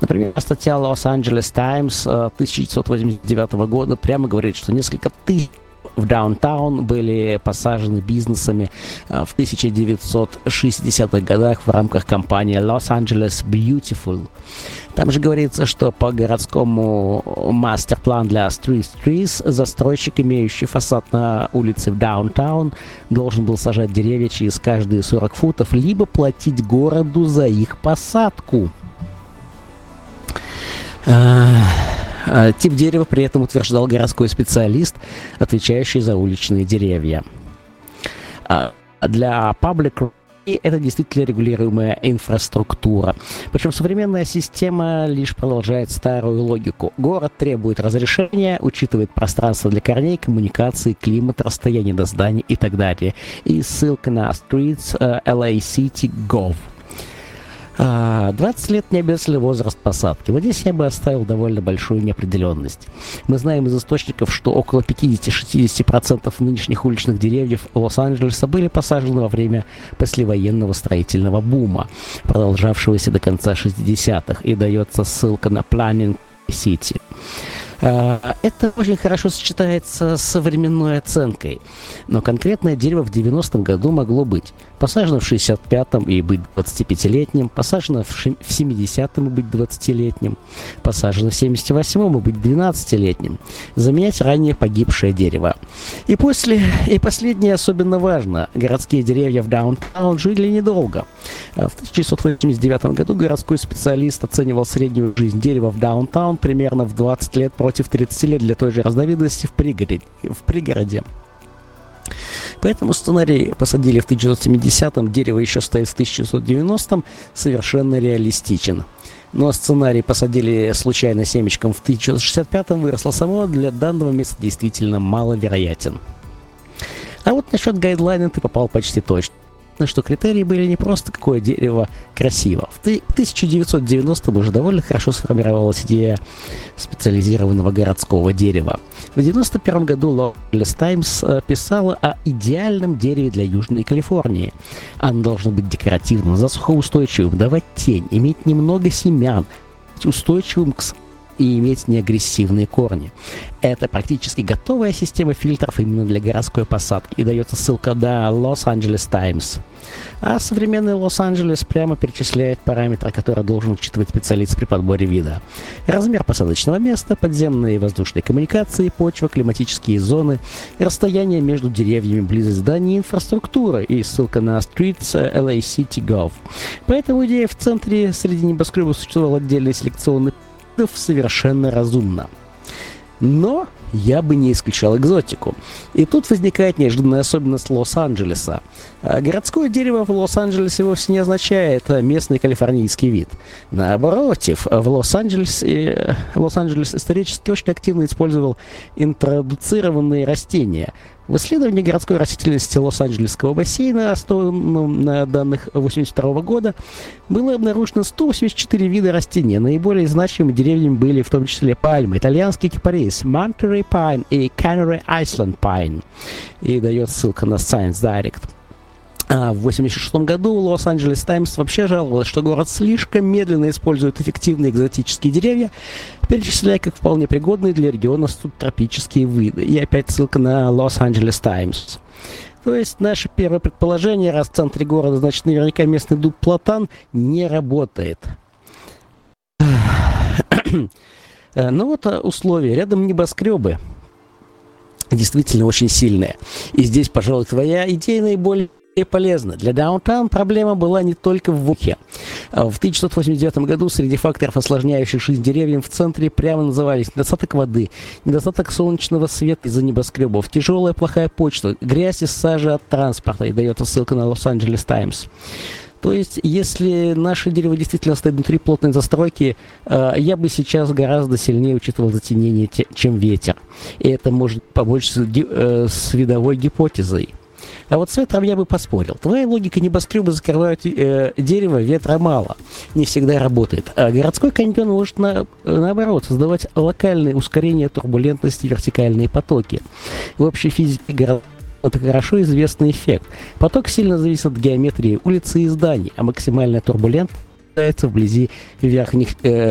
Например, статья Los Angeles Times 1989 года прямо говорит, что несколько тысяч в даунтаун были посажены бизнесами в 1960-х годах в рамках кампании Los Angeles Beautiful. Там же говорится, что по городскому мастер-плану для Street Trees застройщик, имеющий фасад на улице в даунтаун, должен был сажать деревья через каждые 40 футов, либо платить городу за их посадку. Тип дерева при этом утверждал городской специалист, отвечающий за уличные деревья. Для Public это действительно регулируемая инфраструктура. Причем современная система лишь продолжает старую логику. Город требует разрешения, учитывает пространство для корней, коммуникации, климат, расстояние до зданий и так далее. И ссылка на Streets LA City Gov. 20 лет не обязательно возраст посадки. Вот здесь я бы оставил довольно большую неопределенность. Мы знаем из источников, что около 50-60% нынешних уличных деревьев Лос-Анджелеса были посажены во время послевоенного строительного бума, продолжавшегося до конца 60-х, и дается ссылка на Planning City. Это очень хорошо сочетается с временной оценкой. Но конкретное дерево в 90-м году могло быть посажено в 65-м и быть 25-летним, посажено в 70-м и быть 20-летним, посажено в 78-м и быть 12-летним, заменять ранее погибшее дерево. И последнее особенно важно. Городские деревья в даунтаун жили недолго. В 1989 году городской специалист оценивал среднюю жизнь дерева в даунтаун примерно в 20 лет против 30 лет для той же разновидности в пригороде. Поэтому сценарий «Посадили в 1970-м, дерево еще стоит в 1990-м» совершенно реалистичен. Но сценарий «Посадили случайно семечком в 1965-м» выросло само, для данного места действительно маловероятен. А вот насчет гайдлайна ты попал почти точно. Что критерии были не просто какое дерево красиво. В 1990-м уже довольно хорошо сформировалась идея специализированного городского дерева. В 1991 году Los Angeles Times писала о идеальном дереве для Южной Калифорнии. Оно должно быть декоративным, засухоустойчивым, давать тень, иметь немного семян, быть устойчивым к и иметь неагрессивные корни. Это практически готовая система фильтров именно для городской посадки. И дается ссылка на Los Angeles Times. А современный Лос-Анджелес прямо перечисляет параметры, которые должен учитывать специалист при подборе вида. Размер посадочного места, подземные и воздушные коммуникации, почва, климатические зоны, расстояние между деревьями, близость зданий, инфраструктура и ссылка на Streets LA City Gov. Поэтому идея в центре среди небоскребов существовал отдельный селекционный совершенно разумно. Но я бы не исключал экзотику. И тут возникает неожиданная особенность Лос-Анджелеса. Городское дерево в Лос-Анджелесе вовсе не означает местный калифорнийский вид. Наоборот, в Лос-Анджелес исторически очень активно использовал интродуцированные растения. В исследовании городской растительности Лос-Анджелесского бассейна, основанном на данных 1982 года, было обнаружено 184 вида растений. Наиболее значимыми деревьями были в том числе пальмы, итальянский кипарис, Monterey Pine и Canary Island Pine. И дает ссылка на Science Direct. В 1986 году Los-Angeles Times вообще жаловалась, что город слишком медленно использует эффективные экзотические деревья, перечисляя как вполне пригодные для региона субтропические виды. И опять ссылка на Los-Angeles Times. То есть наше первое предположение, раз в центре города, значит наверняка местный дуб-платан, не работает. Ну вот условия. Рядом небоскребы. Действительно очень сильные. И здесь, пожалуй, твоя идея наиболее полезно. Для даунтаун проблема была не только в воздухе. В 1989 году среди факторов, осложняющих жизнь деревьям в центре, прямо назывались недостаток воды, недостаток солнечного света из-за небоскребов, тяжелая плохая почва, грязь и сажа от транспорта, и дается ссылка на Los Angeles Times. То есть, если наше дерево действительно стоит внутри плотной застройки, я бы сейчас гораздо сильнее учитывал затенение, чем ветер. И это может помочь с видовой гипотезой. А вот с ветром я бы поспорил. Твоя логика: небоскребы закрывают дерево, ветра мало. Не всегда работает. А городской каньон может, наоборот, создавать локальные ускорения турбулентности, вертикальные потоки. В общей физике города это хорошо известный эффект. Поток сильно зависит от геометрии улицы и зданий, а максимальная турбулентность вблизи верхних